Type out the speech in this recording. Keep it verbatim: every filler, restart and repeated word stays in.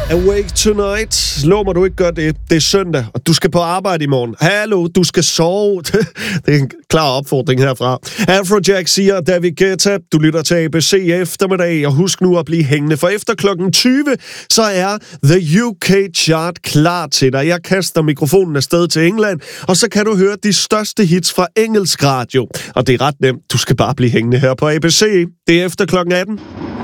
Awake Tonight. Lov mig, du ikke gør det. Det er søndag, og du skal på arbejde i morgen. Hallo, du skal sove. Det er en klar opfordring herfra. Afrojack siger, David Guetta, du lytter til A B C eftermiddag, og husk nu at blive hængende, for efter klokken tyve, så er The U K Chart klar til dig. Jeg kaster mikrofonen afsted til England, og så kan du høre de største hits fra engelsk radio. Og det er ret nemt. Du skal bare blive hængende her på A B C. Det er efter klokken atten.